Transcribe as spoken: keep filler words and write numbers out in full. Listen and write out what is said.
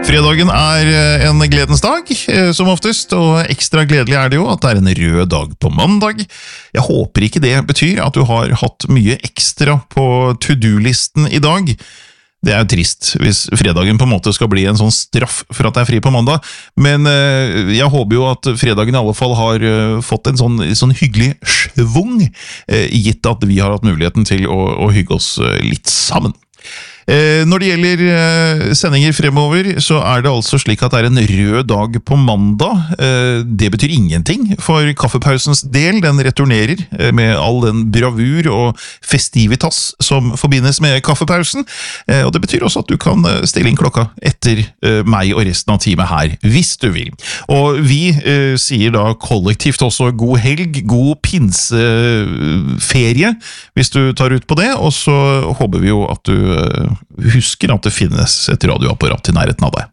Fredagen er en gledens dag, som oftest, og ekstra gledelig er det jo at det er en rød dag på mandag. Jeg håper ikke det betyr at du har hatt mye ekstra på to-do-listen i dag. Det er jo trist hvis fredagen på en måte skal bli en sånn straff for at det er fri på mandag, men jeg håper jo at fredagen i alle fall har fått en sånn, sånn hyggelig svung, gitt at vi har hatt muligheten til å, å hygge oss litt sammen. Når det gjelder sendinger fremover, så er det altså slik at det er en rød dag på mandag. Det betyr ingenting for kaffepausens del. Den returnerer med all den bravur og festivitas som forbindes med kaffepausen. Og det betyr også at du kan stille inn klokka etter meg og resten av teamet her, hvis du vil. Og vi sier da kollektivt også god helg, god pinseferie, hvis du tar ut på det. Og så håper vi jo at du husker at det finnes et radioapparat i nærheten av deg.